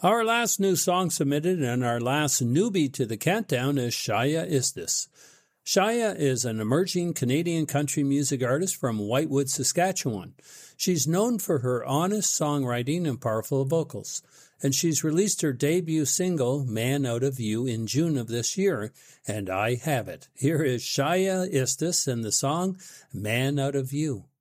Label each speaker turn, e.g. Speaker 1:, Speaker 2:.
Speaker 1: Our last new song submitted and our last newbie to the countdown is Shaya Istis. Shaya is an emerging Canadian country music artist from Whitewood, Saskatchewan. She's known for her honest songwriting and powerful vocals, and she's released her debut single, Man Out of You, in June of this year, and I have it. Here is Shaya Istis and the song Man Out of You.